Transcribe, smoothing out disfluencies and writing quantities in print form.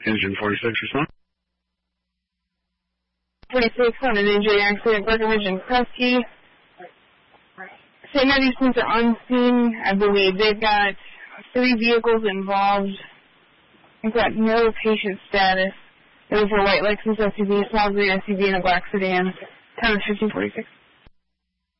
Engine 46, respond. 46 on an injury accident, Breckenridge and Kresge. St. Matthews police are on scene, I believe. They've got 3 vehicles involved. They've got no patient status. It was a white Lexus SUV, a small green SUV, and a black sedan. Time is 15:46.